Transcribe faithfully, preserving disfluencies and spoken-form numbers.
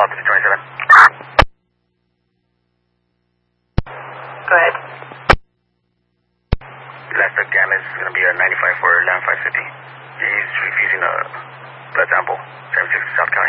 altitude twenty-seven. Go ahead. Last again is going to be a ninety-five for land five fifty. He's refusing a blood sample, seven sixty South County.